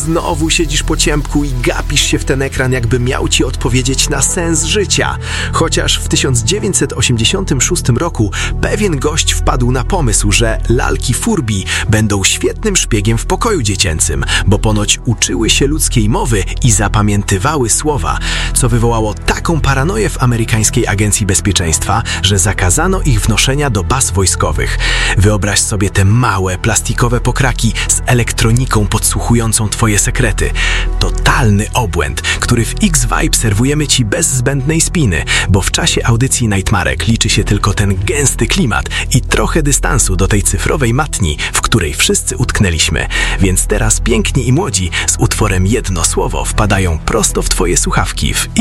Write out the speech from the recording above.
znowu siedzisz po ciempku i gapisz się w ten ekran, jakby miał ci odpowiedzieć na sens życia. Chociaż w 1986 roku pewien gość wpadł na pomysł, że lalki Furby będą świetnym szpiegiem w pokoju dziecięcym, bo ponoć uczyły się ludzkiej mowy i zapamiętywały słowa, co wywołało taką paranoję w amerykańskiej agencji bezpieczeństwa, że zakazano ich wnoszenia do baz wojskowych. Wyobraź sobie te małe, plastikowe pokraki z elektroniką podsłuchującą twoje sekrety. Totalny obłęd, który w X-Vibe serwujemy ci bez zbędnej spiny, bo w czasie audycji Nightmarek liczy się tylko ten gęsty klimat i trochę dystansu do tej cyfrowej matni, w której wszyscy utknęliśmy. Więc teraz piękni i młodzi z utworem Jedno Słowo wpadają prosto w twoje słuchawki w